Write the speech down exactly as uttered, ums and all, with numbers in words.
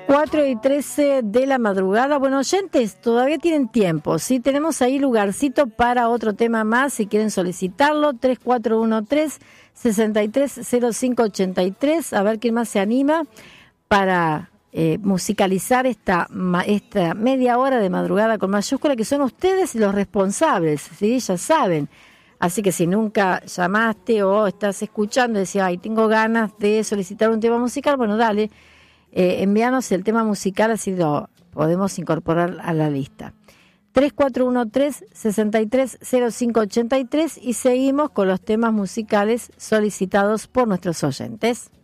cuatro y trece de la madrugada. Bueno, oyentes, todavía tienen tiempo, ¿sí? Tenemos ahí lugarcito para otro tema más, si quieren solicitarlo, tres cuatro uno tres, seis tres cero cinco ocho tres, a ver quién más se anima para eh, musicalizar esta, esta media hora de madrugada con mayúscula, que son ustedes los responsables, ¿sí? Ya saben. Así que si nunca llamaste o estás escuchando y decís, ay, tengo ganas de solicitar un tema musical, bueno, dale, eh, envíanos el tema musical, así lo podemos incorporar a la lista. tres cuatro uno tres, seis tres cero cinco ocho tres y seguimos con los temas musicales solicitados por nuestros oyentes.